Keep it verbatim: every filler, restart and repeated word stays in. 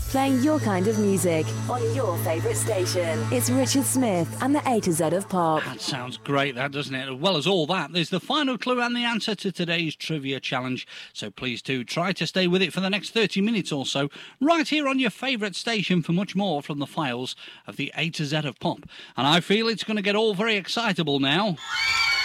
playing your kind of music on your favourite station. It's Richard Smith and the A to Z of Pop. That sounds great, that, doesn't it? As well as all that, there's the final clue and the answer to today's trivia challenge. So please do try to stay with it for the next thirty minutes or so, right here on your favourite station for much more from the files of the A to Z of Pop. And I feel it's going to get all very excitable now.